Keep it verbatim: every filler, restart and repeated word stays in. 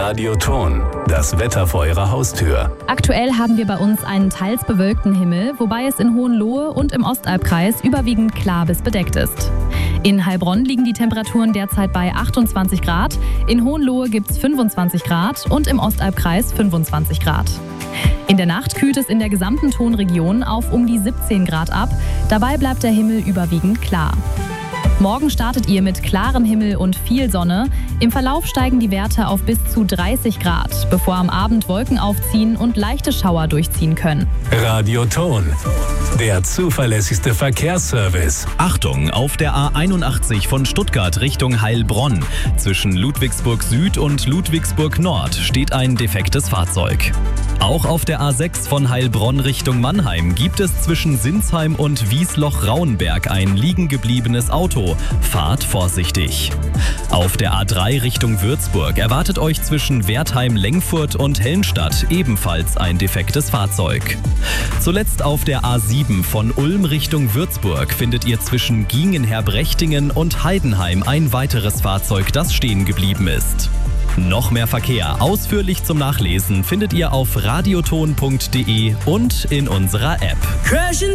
Radioton, das Wetter vor Ihrer Haustür. Aktuell haben wir bei uns einen teils bewölkten Himmel, wobei es in Hohenlohe und im Ostalbkreis überwiegend klar bis bedeckt ist. In Heilbronn liegen die Temperaturen derzeit bei achtundzwanzig Grad, in Hohenlohe gibt es fünfundzwanzig Grad und im Ostalbkreis fünfundzwanzig Grad. In der Nacht kühlt es in der gesamten Tonregion auf um die siebzehn Grad ab, dabei bleibt der Himmel überwiegend klar. Morgen startet ihr mit klarem Himmel und viel Sonne. Im Verlauf steigen die Werte auf bis zu dreißig Grad, bevor am Abend Wolken aufziehen und leichte Schauer durchziehen können. Radioton, der zuverlässigste Verkehrsservice. Achtung, auf der A einundachtzig von Stuttgart Richtung Heilbronn. Zwischen Ludwigsburg Süd und Ludwigsburg Nord steht ein defektes Fahrzeug. Auch auf der A sechs von Heilbronn Richtung Mannheim gibt es zwischen Sinsheim und Wiesloch-Rauenberg ein liegen gebliebenes Auto. Fahrt vorsichtig. Auf der A drei Richtung Würzburg erwartet euch zwischen Wertheim-Lengfurt und Helmstadt ebenfalls ein defektes Fahrzeug. Zuletzt auf der A sieben von Ulm Richtung Würzburg findet ihr zwischen Giengenherbrechtingen und Heidenheim ein weiteres Fahrzeug, das stehen geblieben ist. Noch mehr Verkehr ausführlich zum Nachlesen findet ihr auf radioton punkt de und in unserer App. Crashing